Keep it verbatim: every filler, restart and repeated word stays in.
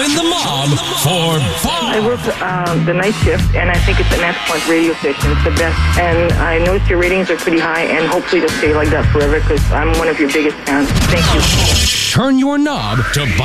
Join the mob for I Bob. work um, the night shift, and I think it's an excellent radio station. It's the best. And I noticed your ratings are pretty high, and hopefully they'll stay like that forever because I'm one of your biggest fans. Thank you. Turn your knob to